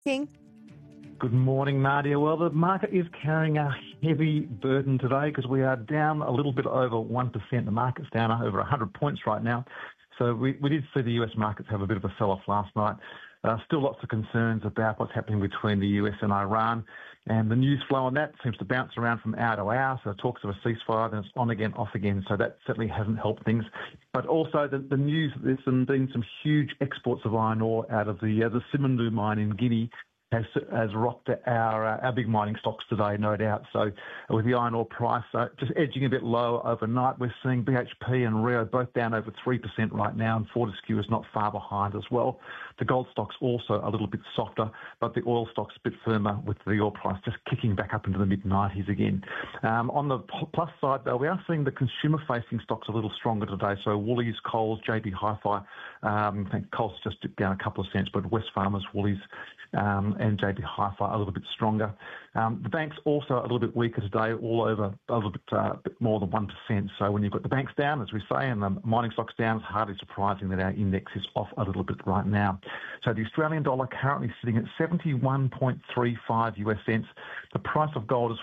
King. Good morning, Nadia. Well, the market is carrying a heavy burden today because we are down a little bit over 1%. The market's down over 100 points right now. So we did see the US markets have a bit of a sell-off last night. Still lots of concerns about what's happening between the US and Iran. And the news flow on that seems to bounce around from hour to hour. So talks of a ceasefire, then it's on again, off again. So that certainly hasn't helped things. But also the news, there's been some huge exports of iron ore out of the Simandou mine in Guinea. Has rocked our big mining stocks today, no doubt. So with the iron ore price just edging a bit lower overnight, we're seeing BHP and Rio both down over 3% right now, and Fortescue is not far behind as well. The gold stocks also a little bit softer, but the oil stocks a bit firmer with the oil price just kicking back up into the mid-90s again. On the plus side, though, we are seeing the consumer-facing stocks a little stronger today. So Woolies, Coles, JB Hi-Fi, I think Coles just dipped down a couple of cents, but Wesfarmers, Woolies, and JB Hi-Fi a little bit stronger. The banks also a little bit weaker today, all over a little bit more than 1%. So when you've got the banks down, as we say, and the mining stocks down, it's hardly surprising that our index is off a little bit right now. So the Australian dollar currently sitting at 71.35 US cents. The price of gold is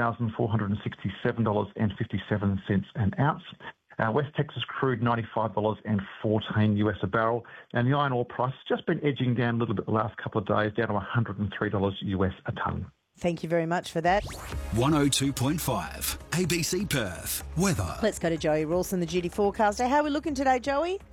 $4,467.57 an ounce. West Texas crude, $95.14 US a barrel. And the iron ore price has just been edging down a little bit the last couple of days, down to $103 US a tonne. Thank you very much for that. 102.5 ABC Perth. Weather. Let's go to Joey Rawson, the duty forecaster. How are we looking today, Joey?